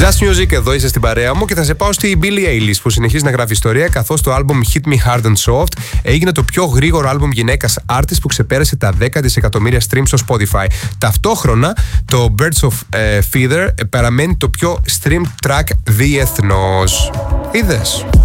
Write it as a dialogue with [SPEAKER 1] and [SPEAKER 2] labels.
[SPEAKER 1] Just Music, εδώ είσαι στην παρέα μου και θα σε πάω στη Billie Eilish που συνεχίζει να γράφει ιστορία, καθώς το άλμπουμ Hit Me Hard and Soft έγινε το πιο γρήγορο άλμπουμ γυναίκας artist που ξεπέρασε τα 10 δισεκατομμύρια streams στο Spotify. Ταυτόχρονα το Birds of Feather παραμένει το πιο streamed track διεθνώς. Είδες?